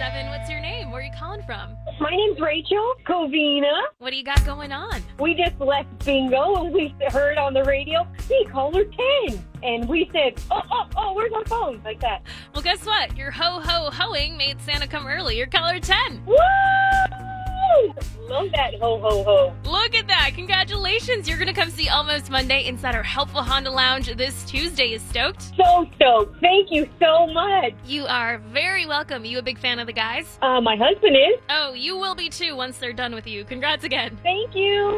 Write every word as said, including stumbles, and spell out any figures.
seven. What's your name? Where are you calling from? My name's Rachel Covina. What do you got going on? We just left bingo and we heard on the radio, hey, caller ten. And we said, oh, oh, oh, where's our phone? Like that. Well, guess what? Your ho-ho-hoing made Santa come early. You're caller ten. Woo! Love that ho, ho, ho. Look at that. Congratulations. You're going to come see Almost Monday inside our Helpful Honda Lounge this Tuesday. Is stoked? So stoked. Thank you so much. You are very welcome. You a big fan of the guys? Uh, my husband is. Oh, you will be too once they're done with you. Congrats again. Thank you.